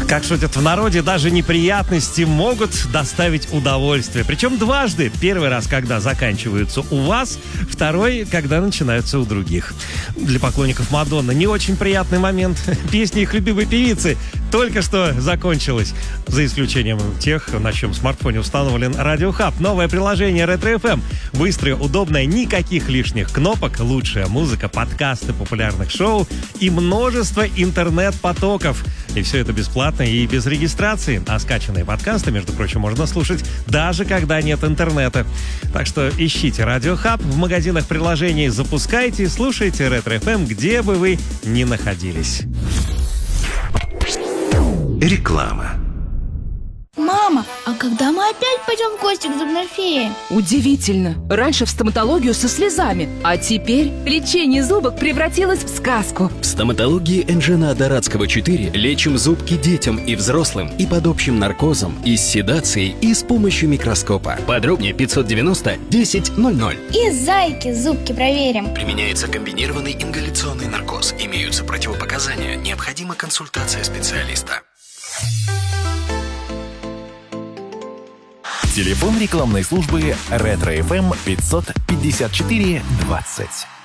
Как шутят в народе, даже неприятности могут доставить удовольствие. Причем дважды. Первый раз, когда заканчиваются у вас, второй, когда начинаются у других. Для поклонников Мадонны не очень приятный момент. Песня их любимой певицы только что закончилась. За исключением тех, на чьем смартфоне установлен Radio Hub. Новое приложение Retro FM. Быстрое, удобное, никаких лишних кнопок, лучшая музыка, подкасты популярных шоу и множество интернет-потоков. И все это бесплатно и без регистрации. А скачанные подкасты, между прочим, можно слушать даже когда нет интернета. Так что ищите Radio Hub в магазинах приложений, запускайте и слушайте Retro FM, где бы вы ни находились. Реклама. Мама, а когда мы опять пойдем в гости к зубной фее? Удивительно. Раньше в стоматологию со слезами, а теперь лечение зубок превратилось в сказку. В стоматологии Энджена Дорадского 4 лечим зубки детям и взрослым и под общим наркозом, и с седацией, и с помощью микроскопа. Подробнее 590 10 00. И зайки зубки проверим. Применяется комбинированный ингаляционный наркоз. Имеются противопоказания. Необходима консультация специалиста. Телефон рекламной службы Retro FM 554 20.